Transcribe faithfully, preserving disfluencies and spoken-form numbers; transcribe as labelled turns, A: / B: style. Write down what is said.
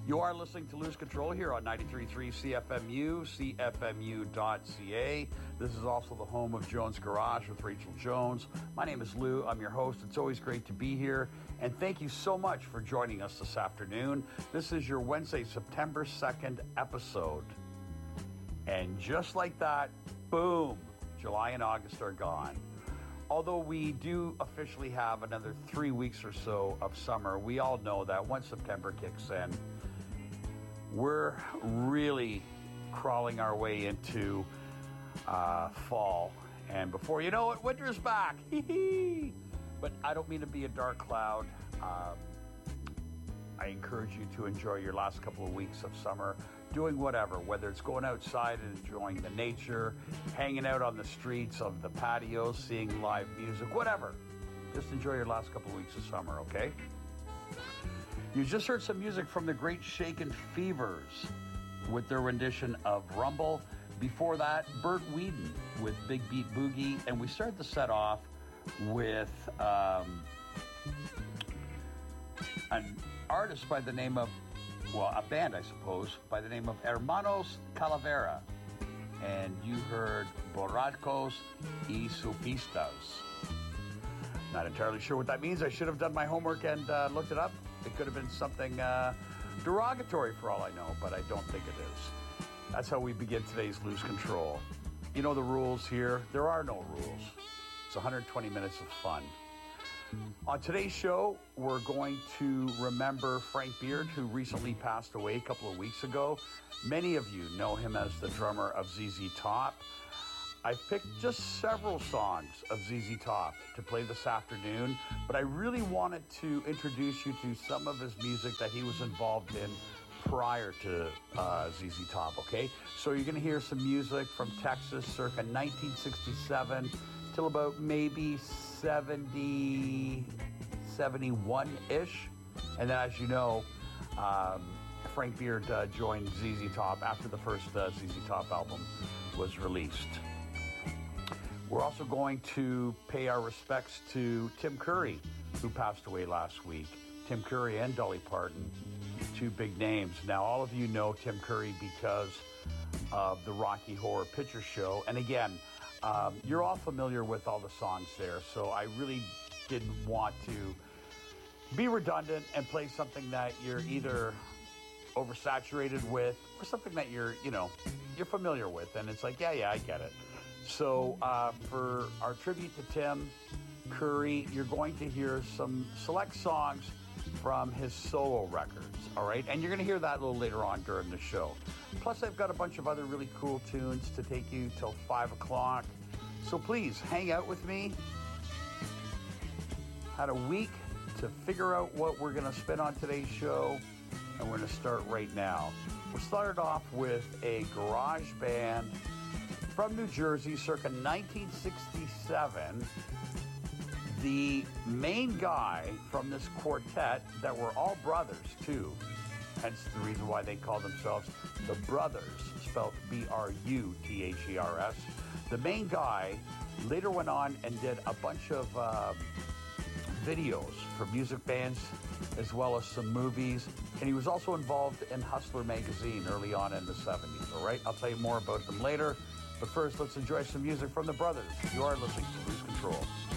A: You are listening to Lose Control here on ninety-three point three C F M U, C F M U dot C A. This is also the home of Jones Garage with Rachel Jones. My name is Lou. I'm your host. It's always great to be here. And thank you so much for joining us this afternoon. This is your Wednesday, September second episode. And just like that, boom, July and August are gone. Although we do officially have another three weeks or so of summer, we all know that once September kicks in, we're really crawling our way into uh, fall. And before you know it, winter's back. But I don't mean to be a dark cloud. Um, I encourage you to enjoy your last couple of weeks of summer doing whatever, whether it's going outside and enjoying the nature, hanging out on the streets of the patios, seeing live music, whatever. Just enjoy your last couple of weeks of summer, okay? You just heard some music from the Great Shaken Fevers with their rendition of Rumble. Before that, Bert Whedon with Big Beat Boogie. And we started the set off with um, an artist by the name of, well, a band, I suppose, by the name of Hermanos Calavera. And you heard Borrachos y Supistas. Not entirely sure what that means. I should have done my homework and uh, looked it up. It could have been something uh, derogatory for all I know, but I don't think it is. That's how we begin today's Lose Control. You know the rules here. There are no rules. It's one hundred twenty minutes of fun. On today's show, we're going to remember Frank Beard, who recently passed away a couple of weeks ago. Many of you know him as the drummer of Z Z Top. I've picked just several songs of Z Z Top to play this afternoon, but I really wanted to introduce you to some of his music that he was involved in prior to uh, Z Z Top, okay? So you're going to hear some music from Texas circa nineteen sixty-seven till about maybe seventy, seventy-one-ish. And then, as you know, um, Frank Beard uh, joined Z Z Top after the first uh, Z Z Top album was released. We're also going to pay our respects to Tim Curry, who passed away last week. Tim Curry and Dolly Parton, two big names. Now, all of you know Tim Curry because of the Rocky Horror Picture Show. And again, um, you're all familiar with all the songs there, so I really didn't want to be redundant and play something that you're either oversaturated with or something that you're, you know, you're familiar with. And it's like, yeah, yeah, I get it. So uh, for our tribute to Tim Curry, you're going to hear some select songs from his solo records, all right? And you're going to hear that a little later on during the show. Plus, I've got a bunch of other really cool tunes to take you till five o'clock. So please, hang out with me. Had a week to figure out what we're going to spin on today's show, and we're going to start right now. We'll start off with a garage band from New Jersey, circa nineteen sixty-seven. The main guy from this quartet, that were all brothers too, hence the reason why they call themselves the Brothers, spelled B R U T H E R S. The main guy later went on and did a bunch of uh, videos for music bands as well as some movies, and he was also involved in Hustler magazine early on in the seventies, all right? I'll tell you more about them later. But first, let's enjoy some music from the Brothers. You are listening to Lose Control.